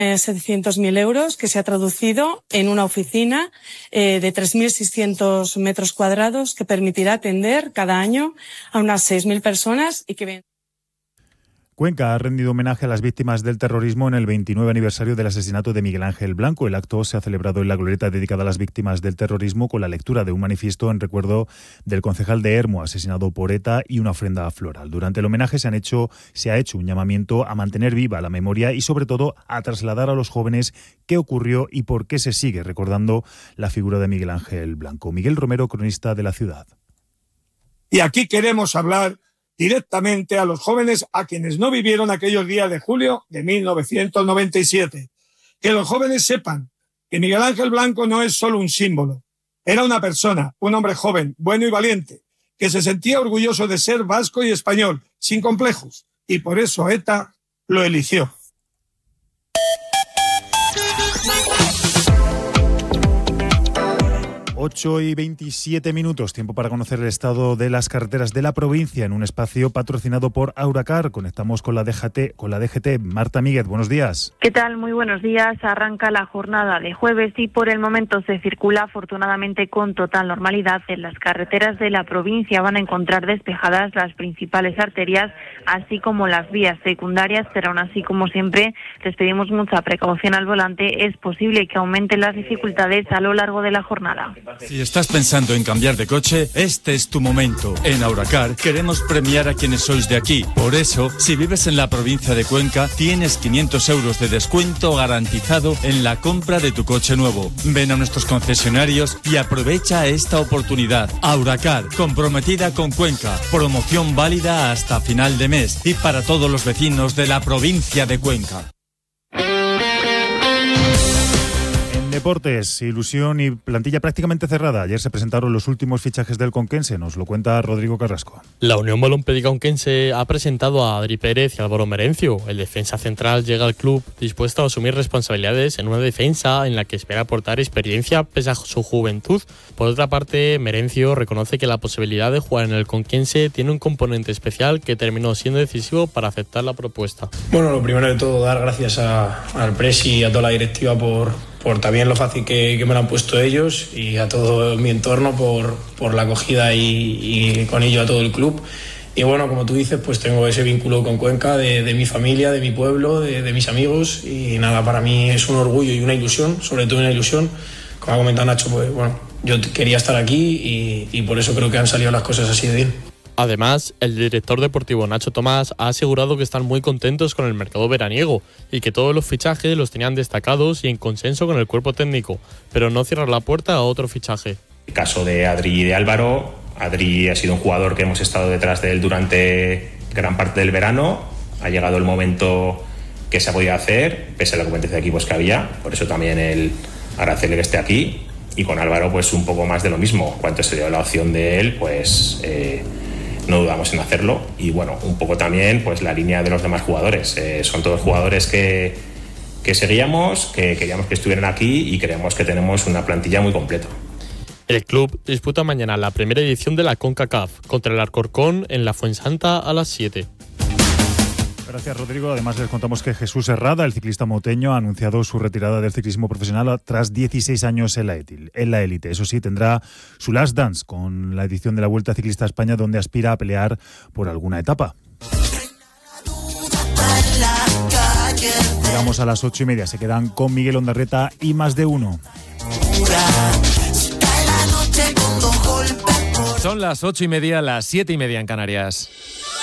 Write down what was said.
700.000 euros, que se ha traducido en una oficina de 3.600 metros cuadrados que permitirá atender cada año a unas 6.000 personas y que... Cuenca ha rendido homenaje a las víctimas del terrorismo en el 29 aniversario del asesinato de Miguel Ángel Blanco. El acto se ha celebrado en la glorieta dedicada a las víctimas del terrorismo con la lectura de un manifiesto en recuerdo del concejal de Hermo, asesinado por ETA, y una ofrenda floral. Durante el homenaje se ha hecho un llamamiento a mantener viva la memoria y, sobre todo, a trasladar a los jóvenes qué ocurrió y por qué se sigue recordando la figura de Miguel Ángel Blanco. Miguel Romero, cronista de La Ciudad. Y aquí queremos hablar directamente a los jóvenes, a quienes no vivieron aquellos días de julio de 1997. Que los jóvenes sepan que Miguel Ángel Blanco no es solo un símbolo. Era una persona, un hombre joven, bueno y valiente, que se sentía orgulloso de ser vasco y español, sin complejos, y por eso ETA lo eligió. 8:27, tiempo para conocer el estado de las carreteras de la provincia en un espacio patrocinado por Auracar. Conectamos con la DGT. Marta Míguez, buenos días. ¿Qué tal? Muy buenos días. Arranca la jornada de jueves y por el momento se circula afortunadamente con total normalidad. En las carreteras de la provincia van a encontrar despejadas las principales arterias, así como las vías secundarias, pero aún así, como siempre, les pedimos mucha precaución al volante. Es posible que aumenten las dificultades a lo largo de la jornada. Si estás pensando en cambiar de coche, este es tu momento. En Auracar queremos premiar a quienes sois de aquí. Por eso, si vives en la provincia de Cuenca, tienes 500 euros de descuento garantizado en la compra de tu coche nuevo. Ven a nuestros concesionarios y aprovecha esta oportunidad. Auracar, comprometida con Cuenca. Promoción válida hasta final de mes y para todos los vecinos de la provincia de Cuenca. Deportes, ilusión y plantilla prácticamente cerrada. Ayer se presentaron los últimos fichajes del conquense. Nos lo cuenta Rodrigo Carrasco. La Unión Balompédica Conquense ha presentado a Adri Pérez y Álvaro Merencio. El defensa central llega al club dispuesto a asumir responsabilidades en una defensa en la que espera aportar experiencia pese a su juventud. Por otra parte, Merencio reconoce que la posibilidad de jugar en el conquense tiene un componente especial que terminó siendo decisivo para aceptar la propuesta. Bueno, lo primero de todo, dar gracias al presi y a toda la directiva por también lo fácil que me lo han puesto ellos y a todo mi entorno por la acogida y con ello a todo el club. Y bueno, como tú dices, pues tengo ese vínculo con Cuenca, de mi familia, de mi pueblo, de mis amigos, y nada, para mí es un orgullo y una ilusión, sobre todo una ilusión. Como ha comentado Nacho, pues bueno, yo quería estar aquí y por eso creo que han salido las cosas así de bien. Además, el director deportivo Nacho Tomás ha asegurado que están muy contentos con el mercado veraniego y que todos los fichajes los tenían destacados y en consenso con el cuerpo técnico, pero no cierran la puerta a otro fichaje. El caso de Adri y de Álvaro. Adri ha sido un jugador que hemos estado detrás de él durante gran parte del verano. Ha llegado el momento que se ha podido hacer, pese a la competencia de equipos que había. Por eso también el agradecerle que esté aquí. Y con Álvaro, pues un poco más de lo mismo. Cuando se dio la opción de él, pues no dudamos en hacerlo. Y bueno, un poco también pues la línea de los demás jugadores. Son todos jugadores que seguíamos, que queríamos que estuvieran aquí y creemos que tenemos una plantilla muy completa. El club disputa mañana la primera edición de la CONCACAF contra el Alcorcón en la Fuensanta a las 7. Gracias, Rodrigo. Además, les contamos que Jesús Herrada, el ciclista moteño, ha anunciado su retirada del ciclismo profesional tras 16 años en la élite. Eso sí, tendrá su last dance con la edición de la Vuelta Ciclista a España, donde aspira a pelear por alguna etapa. Llegamos a las 8:30. Se quedan con Miguel Ondarreta y Más de Uno. Son las 8:30, las 7:30 en Canarias.